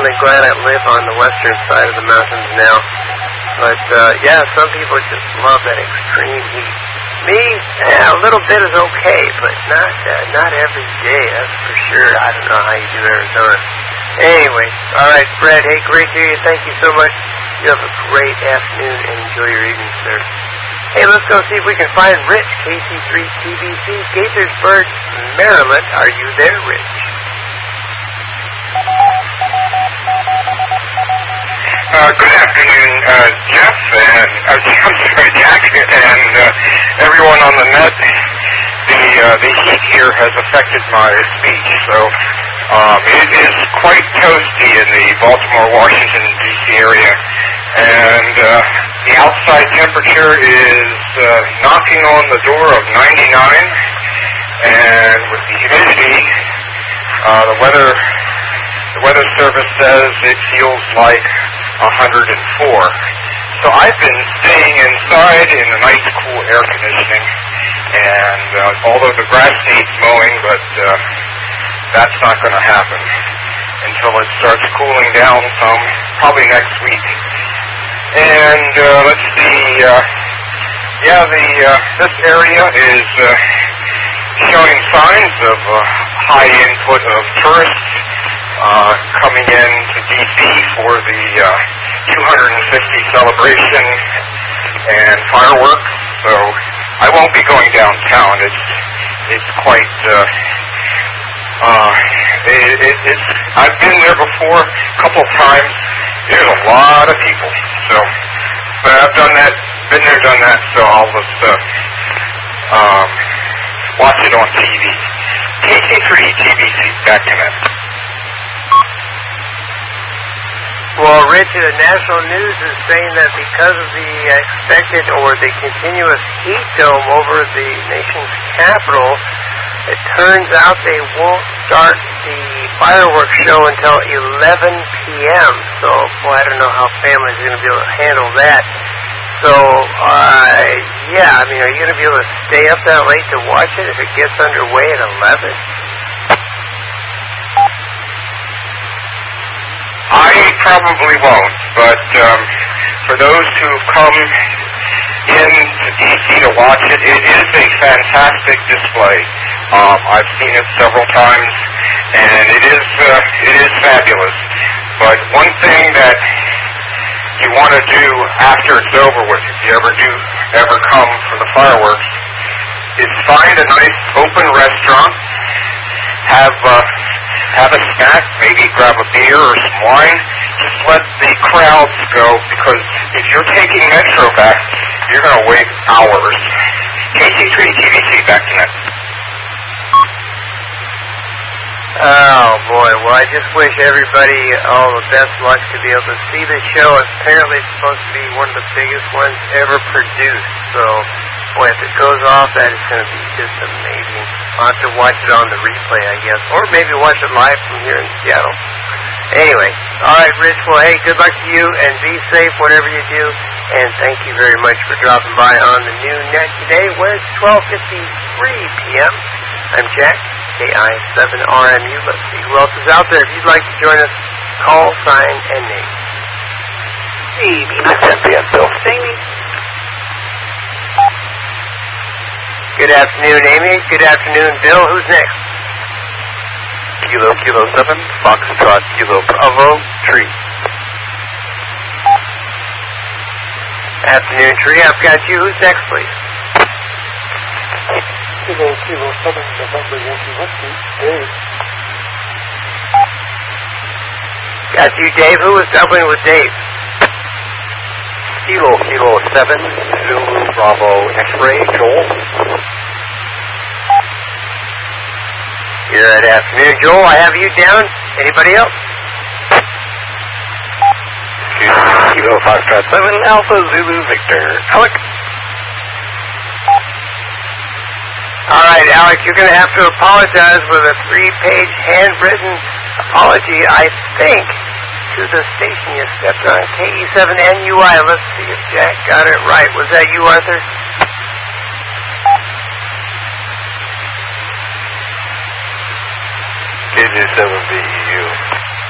only glad I live on the western side of the mountains now. But, yeah, some people just love that extreme heat. Me, a little bit is okay, but not every day, that's for sure. I don't know how you do Arizona. Anyway, all right, Fred, hey, great to hear you. Thank you so much. You have a great afternoon and enjoy your evening, sir. Hey, let's go see if we can find Rich, KC3TBC, Gaithersburg, Maryland. Are you there, Rich? Good afternoon, Jeff, and I'm sorry, Jack, and everyone on the net. The heat here has affected my speech, so it is quite toasty in the Baltimore, Washington, D.C. area, and the outside temperature is knocking on the door of 99, and with the humidity, the weather service says it feels like 104. So I've been staying inside in the nice, cool air conditioning, and although the grass needs mowing, but that's not going to happen until it starts cooling down some, probably next week. And let's see, this area is showing signs of high input of tourists coming in to D.C. for the 250 celebration and fireworks. So I won't be going downtown. It's quite. I've been there before a couple of times. There's a lot of people. So, but I've done that. Been there, done that. So I'll just watch it on TV. KC3TBC, back to that. Well, Rich, the national news is saying that because of the expected or the continuous heat dome over the nation's capital, it turns out they won't start the fireworks show until 11 p.m. So, boy, I don't know how families are going to be able to handle that. So, yeah, I mean, are you going to be able to stay up that late to watch it if it gets underway at 11? I probably won't, but for those who come in to D.C. to watch it, it is a fantastic display. I've seen it several times, and it is fabulous. But one thing that you want to do after it's over with, if you ever come for the fireworks, is find a nice open restaurant, have a snack, maybe grab a beer or some wine. Just let the crowds go, because if you're taking Metro back, you're going to wait hours. KC3TBC, back to net. Oh, boy. Well, I just wish everybody all the best luck to be able to see the show. Apparently it's supposed to be one of the biggest ones ever produced. So, boy, if it goes off, that is going to be just amazing. I'll have to watch it on the replay, I guess. Or maybe watch it live from here in Seattle. Anyway, all right, Rich. Well, hey, good luck to you, and be safe whatever you do. And thank you very much for dropping by on the new net today when it's 12:53 p.m. I'm Jack, KI7RMU. Let's see who else is out there. If you'd like to join us, call, sign, and name. Hey, this is MPS Bill Stamey. Good afternoon, Amy. Good afternoon, Bill. Who's next? Kilo 7, Foxtrot Kilo Bravo, Tree. Afternoon, Tree. I've got you. Who's next, please? Kilo 7, November Yankee Whiskey, Dave. Got you, Dave. Who was doubling with Dave? Kilo 7, Zulu Bravo X-Ray, Joel. You're at afternoon, Joel. I have you down. Anybody else? Kilo 5-7, Alpha Zulu Victor, Alec. All right, Alec, you're going to have to apologize with a 3-page handwritten apology, I think, to the station you stepped on, KE7NUI. Let's see if Jack got it right. Was that you, Arthur? KJ7BU.